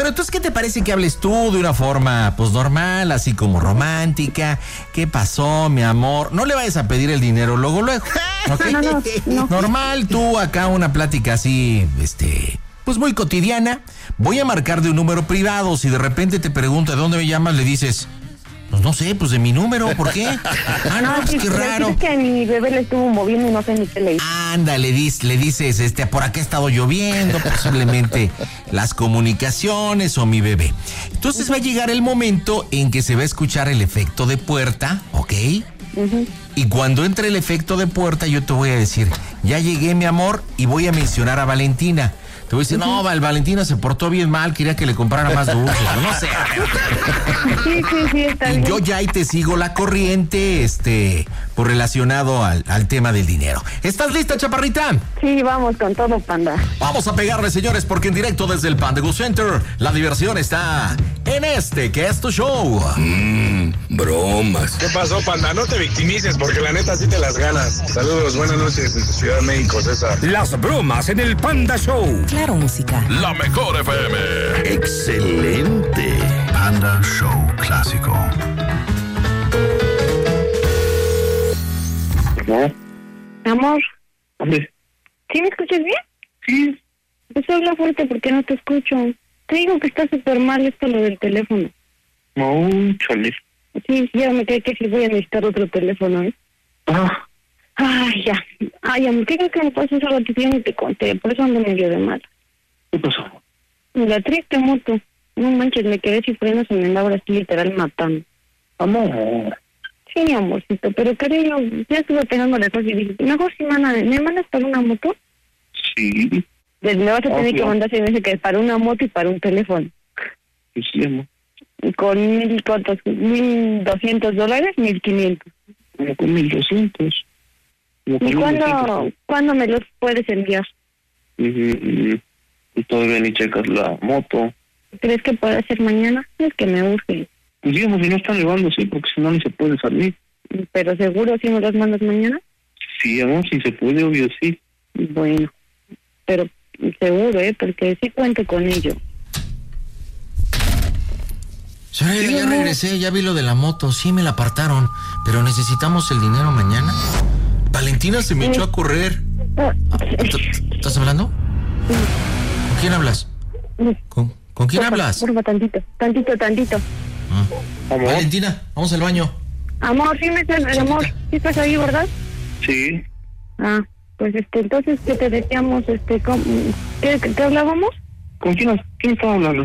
Pero entonces, ¿qué te parece que hables tú de una forma, pues, normal, así como romántica? ¿Qué pasó, mi amor? No le vayas a pedir el dinero luego, ¿ok? No. Normal, tú acá una plática así, pues muy cotidiana. Voy a marcar de un número privado. Si de repente te pregunta de dónde me llamas, le dices, pues no sé, pues de mi número, ¿por qué? No, pues qué raro. Es que a mi bebé le estuvo moviendo y no sé ni qué le hizo. Anda, le dices, por acá ha estado lloviendo, posiblemente las comunicaciones o mi bebé. Entonces va a llegar el momento en que se va a escuchar el efecto de puerta, ¿ok? Uh-huh. Y cuando entre el efecto de puerta, yo te voy a decir, ya llegué, mi amor, y voy a mencionar a Valentina. Te voy a decir, no, Valentina se portó bien mal, quería que le comprara más dulces, no sé. Sí, está bien. Y yo ya ahí te sigo la corriente, por relacionado al tema del dinero. ¿Estás lista, chaparrita? Sí, vamos con todo, Panda. Vamos a pegarle, señores, porque en directo desde el Panda Go Center, la diversión está en que es tu show. Bromas. ¿Qué pasó, Panda? No te victimices, porque la neta sí te las ganas. Saludos, buenas noches desde Ciudad de México, César. Las bromas en el Panda Show. Claro, música. La mejor FM. Excelente. Panda Show Clásico. Amor, ¿Dónde? ¿sí me escuchas bien? Sí. Pues habla fuerte porque no te escucho. Te digo que está súper mal esto lo del teléfono. No, chale. Sí, ya me quedé que sí voy a necesitar otro teléfono, ¿eh? Ah, Ay, ya. Ay, amor, ¿qué crees que me pasó ese ratito? Ya ni te conté, por eso ando medio de mal. ¿qué pasó? La triste moto. No manches, me quedé sin frenos y me andaba así literal matando. Amor. Sí, mi amorcito, pero cariño, ya estuve pensando las cosas y dije, mejor si ¿me mandas para una moto? Sí. Me vas a tener que mandar 6 meses que para una moto y para un teléfono. Sí, amor. Con $1,200, $1,500. Como con 1,200. ¿Y cuándo me los puedes enviar? Todavía ni checas la moto. ¿Crees que puede ser mañana? Es que me urge. Pues digamos, si no está nevando, sí, porque si no ni se puede salir. ¿Pero seguro si me los mandas mañana? Sí, amor, si se puede, obvio, sí. Bueno, pero seguro, porque sí cuento con ello. Señora, ya regresé, ya vi lo de la moto, sí me la apartaron, pero necesitamos el dinero mañana. Valentina se me echó a correr. ¿Estás hablando? ¿Con quién hablas? ¿Con quién hablas? Porfa, tantito. Ah. Valentina, vamos al baño. Amor, sí me estás, amor, sí estás ahí, ¿verdad? Sí. Ah, pues entonces, ¿qué te decíamos? ¿Qué hablábamos? ¿Con quién estaba hablando?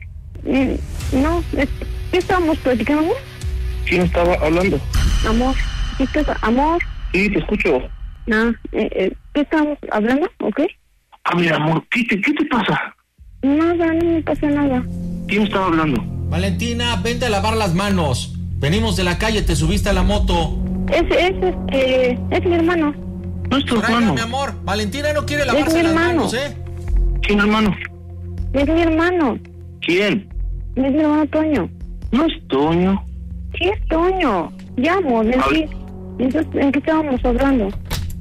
No, ¿qué estábamos platicando? ¿Quién estaba hablando? Amor, ¿qué estás? Amor. Sí, te escucho. ¿Qué estábamos hablando? ¿Ok? A ver, amor, ¿qué te pasa? Nada, no me pasa nada. ¿Quién estaba hablando? Valentina, vente a lavar las manos. Venimos de la calle, te subiste a la moto. Es mi hermano. No es tu Soraya, hermano. mi amor, Valentina no quiere lavarse las manos, ¿eh? ¿Quién, hermano? Es mi hermano. ¿Quién? Es mi hermano Toño. No es Toño. Sí, es Toño. Ya, amor, entonces, ¿en qué estábamos hablando?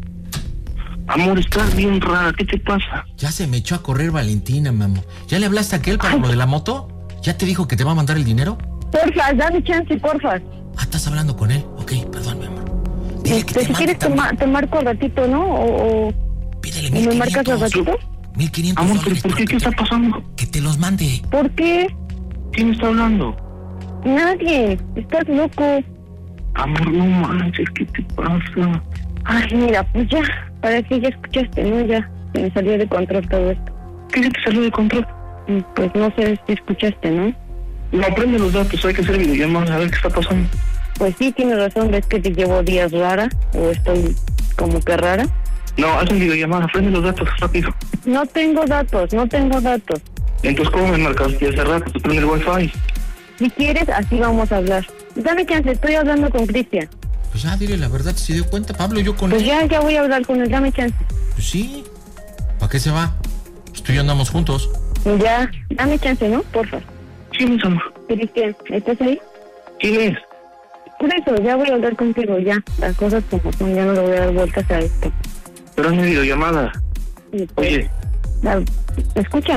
Amor, estás bien rara, ¿qué te pasa? Ya se me echó a correr Valentina, mi amor. ¿Ya le hablaste a aquel para lo de la moto? ¿Ya te dijo que te va a mandar el dinero? Porfa, dame chance, porfa. Ah, ¿estás hablando con él? Ok, perdón, mi amor. Dile que Si quieres te marco al ratito, ¿no? O pídele ¿me marcas al 1,500. ratito? 1,500 Amor, dólares. ¿por qué? ¿Qué está pasando? Que te los mande. ¿Por qué? ¿Quién está hablando? Nadie. Estás loco. Amor, no manches, ¿qué te pasa? Ay, mira, pues ya. Para que ya escuchaste, ¿no? Ya se me salió de control todo esto. ¿Qué se te salió de control? Pues no sé si escuchaste, ¿no? No, prende los datos, hay que hacer videollamadas, a ver qué está pasando. Pues sí, tienes razón, ves que te llevo días rara, o estoy como que rara. No, hacen videollamadas, prende los datos rápido. No tengo datos. Entonces, ¿cómo me marcaste hace rato? ¿Tú prende el wifi? Si quieres, así vamos a hablar. Dame chance, estoy hablando con Cristian. Pues ya, dile la verdad, si se dio cuenta, Pablo, yo con Pues él. ya voy a hablar con él, dame chance. Pues sí. ¿Para qué se va? Pues tú y yo andamos juntos. Ya, dame chance, ¿no? Porfa. ¿Quién es, amor? Cristian, ¿estás ahí? ¿Quién es? Por eso, ya voy a hablar contigo, ya. Las cosas como son, ya no le voy a dar vueltas a esto. Pero hazme videollamada. Y pues, Oye, escúchame.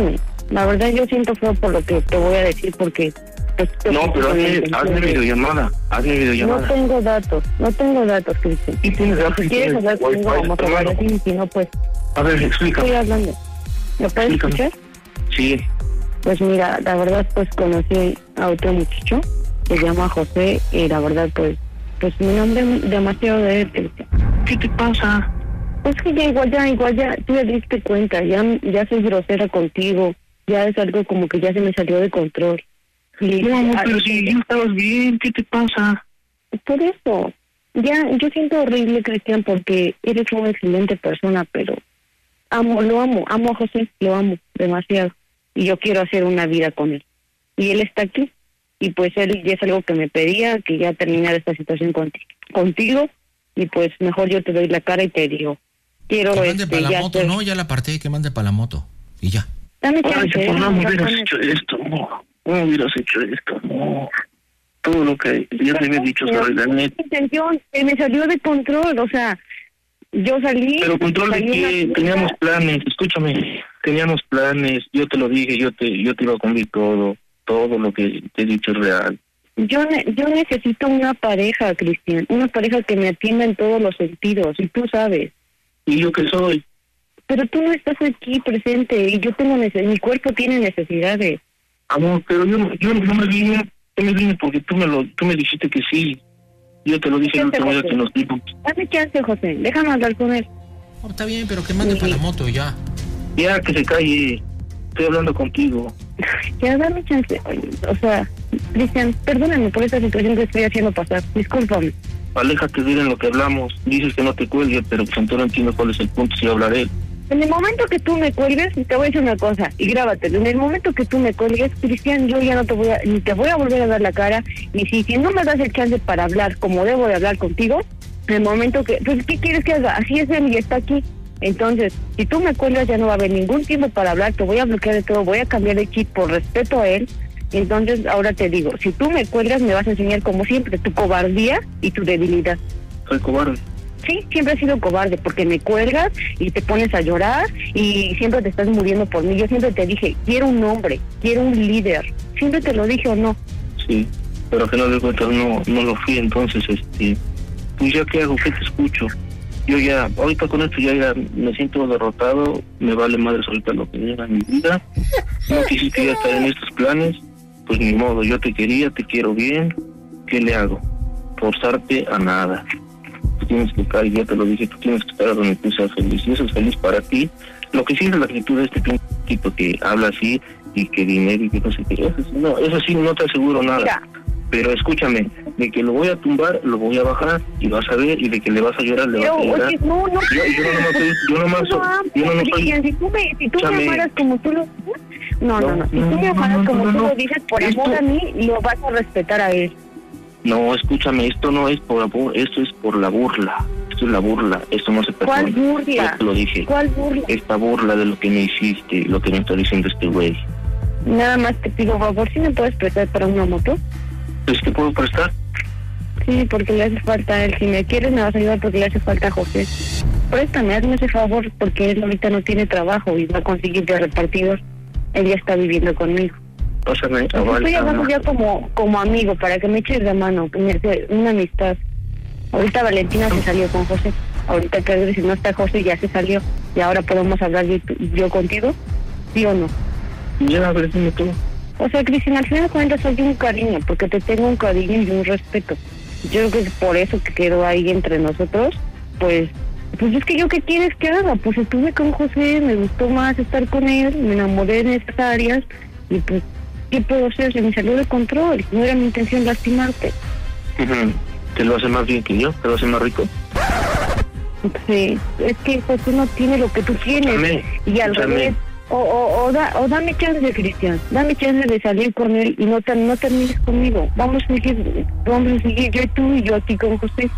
La verdad yo siento feo por lo que te voy a decir porque... Pues, No, pero hazme videollamada. No tengo datos, Cristian. ¿Y tienes datos? Si quieres hablar conmigo, vamos a hablar así, si no, pues... A ver, explícame. Estoy hablando. ¿Lo puedes escuchar? Sí. Pues mira, la verdad, pues conocí a otro muchacho, se llama José, y la verdad, pues mi nombre es demasiado de él, Cristian. ¿Qué te pasa? Pues que ya igual ya, tú ya diste cuenta, ya soy grosera contigo, ya es algo como que ya se me salió de control. No, pero si ya estabas bien, ¿qué te pasa? Por eso, ya, yo siento horrible, Cristian, porque eres una excelente persona, pero lo amo a José, lo amo demasiado, y yo quiero hacer una vida con él. Y él está aquí, y pues él ya es algo que me pedía, que ya terminara esta situación contigo, y pues mejor yo te doy la cara y te digo, quiero que mande para la ya moto, no, ya la aparté, que mande para la moto, y ya. Dame chance. Ay, por no hubieras hecho esto, no hubieras hecho esto, no. Todo lo que ya te había dicho sobre la neta. Intención, me salió de control, o sea, yo salí... Pero control de que teníamos planes, escúchame, teníamos planes, yo te lo dije, yo te iba a cumplir todo lo que te he dicho es real. Yo necesito una pareja, Cristian, una pareja que me atienda en todos los sentidos, y tú sabes. ¿Y yo qué soy? Pero tú no estás aquí presente, y yo tengo mi cuerpo tiene necesidades. Amor, pero yo no me vine porque tú me dijiste que sí. Yo te lo dije el último día que nos dimos. Dame chance, José, déjame hablar con él. Oh, está bien, pero que mande para la moto y ya. Ya, que se calle. Estoy hablando contigo. Ya, dame chance. O sea, Cristian, perdóname por esta situación que estoy haciendo pasar. Discúlpame. Aléjate de él en lo que hablamos. Dices que no te cuelgue, pero pues entonces no entiendo cuál es el punto si hablaré. En el momento que tú me cuelgues, te voy a decir una cosa, y grábatelo. En el momento que tú me cuelgues, Cristian, yo ya no te ni te voy a volver a dar la cara, y si no me das el chance para hablar como debo de hablar contigo, en el momento que... Pues, ¿qué quieres que haga? Así es él y está aquí. Entonces, si tú me cuelgas, ya no va a haber ningún tiempo para hablar, te voy a bloquear de todo, voy a cambiar de chip por respeto a él. Entonces, ahora te digo, si tú me cuelgas, me vas a enseñar, como siempre, tu cobardía y tu debilidad. Soy cobarde. Sí, siempre has sido cobarde, porque me cuelgas y te pones a llorar y siempre te estás muriendo por mí. Yo siempre te dije, quiero un hombre, quiero un líder. Siempre te lo dije, ¿o no? Sí, pero a final de cuentas no lo fui, entonces, pues ya qué hago, qué te escucho. Yo ya, ahorita con esto ya me siento derrotado, me vale madre ahorita lo que llega en mi vida. No quisiste ya estar en estos planes, pues ni modo, yo te quería, te quiero bien. ¿Qué le hago? Forzarte a nada. Tú tienes que estar, ya te lo dije, tú tienes que estar donde tú seas feliz. Y eso es feliz para ti. Lo que sí es la actitud de este tipo que habla así y que dinero y que no sé qué. Eso sí no te aseguro nada. Mira. Pero escúchame, de que lo voy a tumbar, lo voy a bajar y vas a ver, y de que le vas a llorar, le vas a llorar. Oye, no. Yo no soy. Si tú me amaras como tú lo dices, no. Si tú me amaras como tú lo dices, por amor a mí, lo vas a respetar a él. No, escúchame, esto no es por amor, esto es por la burla. Esto es la burla, esto no se perdona. ¿Cuál burla? Yo te lo dije. ¿Cuál burla? Esta burla de lo que me hiciste, lo que me está diciendo este güey. Nada más te pido, por favor, si me puedes prestar para una moto. ¿Es que puedo prestar? Sí, porque le hace falta a él. Si me quieres, me vas a ayudar porque le hace falta a José. Préstame, hazme ese favor, porque él ahorita no tiene trabajo y va a conseguir de repartidor. Él ya está viviendo conmigo. Pásame, Estoy hablando ya como amigo, para que me eches la mano, que me hace una amistad. Ahorita Valentina se salió con José. Ahorita que si no está José, ya se salió. Y ahora podemos hablar yo contigo, ¿sí o no? Ya, a ver, dime tú. O sea, Cristina, al final de cuentas soy un cariño, porque te tengo un cariño y un respeto. Yo creo que por eso que quedó ahí entre nosotros, pues es que yo, ¿qué quieres que haga? Pues estuve con José, me gustó más estar con él, me enamoré en esas áreas, y pues, ¿qué puedo hacer? Se me salió de control, no era mi intención lastimarte. ¿Te lo hace más bien que yo? ¿Te lo hace más rico? Sí, es que José no tiene lo que tú tienes, y al revés. O dame chance, Cristian, dame chance de salir con él y no termines conmigo. Vamos a seguir yo y tú y yo aquí con José.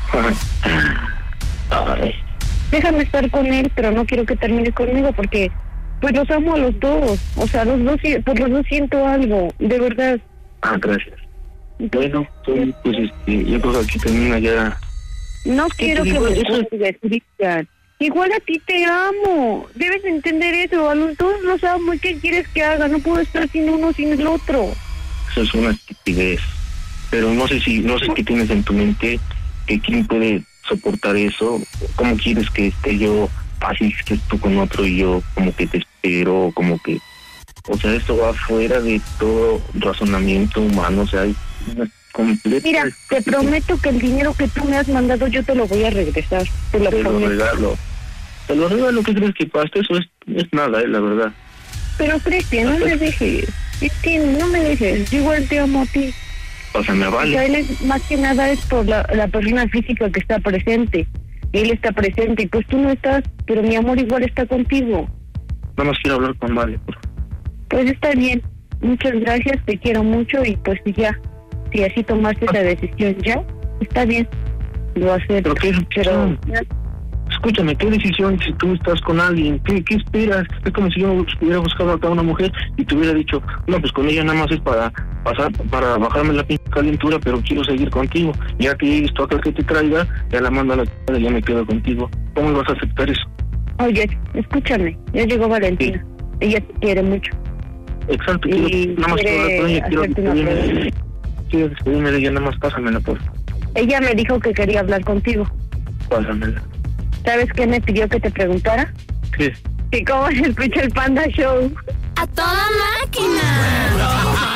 Ay. Déjame estar con él, pero no quiero que termines conmigo porque pues los amo a los dos. O sea, por los dos siento algo, de verdad. Gracias. Bueno, pues yo creo que aquí termina ya. No quiero que me cuelgues, Cristian. Igual a ti te amo. Debes entender eso. A los dos los amo. ¿Y qué quieres que haga? No puedo estar sin uno sin el otro. Eso es una estupidez. Pero no sé qué tienes en tu mente, que quién puede soportar eso. ¿Cómo quieres que esté yo así, que tú con otro y yo como que te espero, como que... O sea, esto va fuera de todo razonamiento humano, o sea, es una completa... Mira, te prometo que el dinero que tú me has mandado yo te lo voy a regresar. Te lo prometo. Te lo regalo, ¿qué crees que pasa? Eso es nada, la verdad. Pero Cristian, no me dejes. Cristian, no me dejes. Yo igual te amo a ti. O sea, me vale. O sea, él es, más que nada es por la persona física que está presente. Él está presente y pues tú no estás, pero mi amor igual está contigo. No más quiero hablar con Vale, por favor. Pues está bien. Muchas gracias, te quiero mucho y pues ya, si así tomaste esa decisión ya, está bien. Lo acepto. Pero escúchame, ¿qué decisión si tú estás con alguien? ¿Qué esperas? Es como si yo hubiera buscado acá a una mujer y te hubiera dicho, no, pues con ella nada más es para bajarme la pinche calentura, pero quiero seguir contigo. Ya que esto acá que te traiga, ya la mando a la chica y ya me quedo contigo. ¿Cómo vas a aceptar eso? Oye, escúchame, ya llegó Valentina. Sí. Ella te quiere mucho. Exacto, nada más quiero hablar con ella, quiero despedirme de ella, nada más pásamela, por favor. Ella me dijo que quería hablar contigo. Pásamela. ¿Sabes qué me pidió que te preguntara? ¿Qué? Que cómo se escucha el Panda Show. ¡A toda máquina!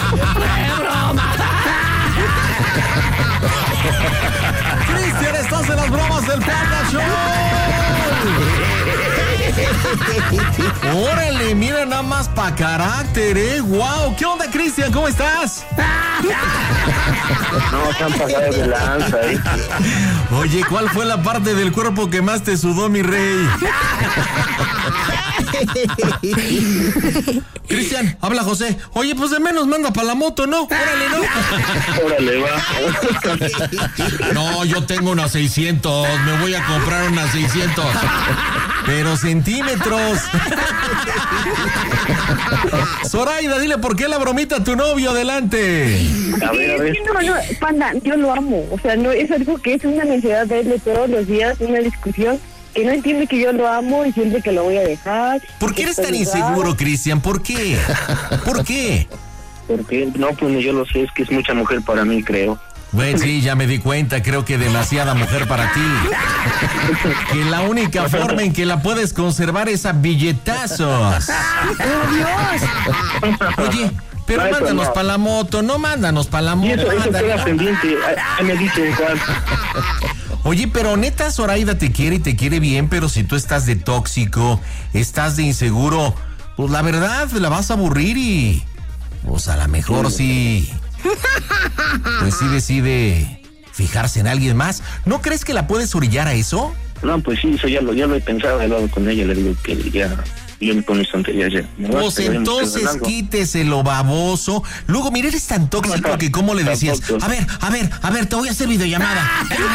Cristian, estás en las bromas del Panda Show. Órale, mira nada más pa' carácter, Wow, ¿qué onda, Cristian? ¿Cómo estás? No, están pagados de lanza, Oye, ¿cuál fue la parte del cuerpo que más te sudó, mi rey? Cristian, habla José. Oye, pues de menos manda para la moto, ¿no? Órale, ¿no? Órale, va. No, yo tengo unas 600. Me voy a comprar unas 600. Pero centímetros. Zoraida, dile por qué la bromita a tu novio, adelante. A ver. No, Panda, yo lo amo. O sea, no es algo que es una necesidad de él de todos los días, una discusión que no entiende que yo lo amo y siempre que lo voy a dejar. ¿Por qué eres tan inseguro, Cristian? ¿Por qué? ¿Por qué? Porque no, pues yo lo sé, es que es mucha mujer para mí, creo. Bueno, sí, ya me di cuenta, creo que demasiada mujer para ti. Que la única forma en que la puedes conservar es a billetazos. ¡Oh, Dios! Oye, pero no, mándanos para la moto, no mándanos para la moto. Y eso queda pendiente, ahí me dicen cuál. Oye, pero neta, Zoraida te quiere y te quiere bien, pero si tú estás de tóxico, estás de inseguro, pues la verdad, la vas a aburrir y... pues a lo mejor sí... pues sí decide fijarse en alguien más. ¿No crees que la puedes orillar a eso? No, pues sí, eso ya lo he pensado, he hablado con ella, le digo que ya... yo con mis tonterías ya. Pues entonces quíteselo, baboso. Luego, mira, eres tan tóxico que como le decías, a ver, te voy a hacer videollamada.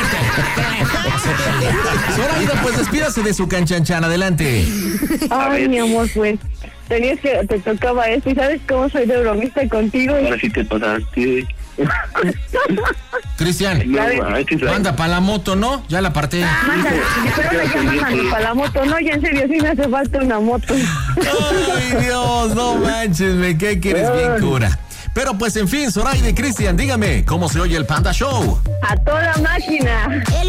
Zoraida, pues despídase de su canchanchan, adelante. Ay, mi amor, pues te tocaba eso. ¿Y sabes cómo soy de bromista contigo? Ahora sí te pasaste. Cristian, manda para la moto, ¿no? Ya la aparté. Mándale, pero me llaman para la moto, no, ya en serio, sí me hace falta una moto. Ay, Dios, no manches, me cae que eres bien cura. Pero pues en fin, Zoraida y Cristian, dígame, ¿cómo se oye el Panda Show? A toda máquina.